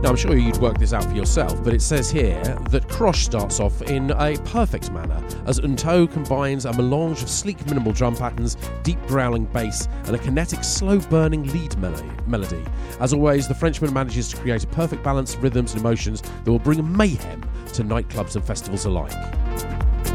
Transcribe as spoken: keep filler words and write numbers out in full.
Now, I'm sure you'd work this out for yourself, but it says here that Krosh starts off in a perfect manner as Unto combines a melange of sleek minimal drum patterns, deep growling bass, and a kinetic slow-burning lead melody. melody. As always, the Frenchman manages to create a perfect balance of rhythms and emotions that will bring mayhem to nightclubs and festivals alike.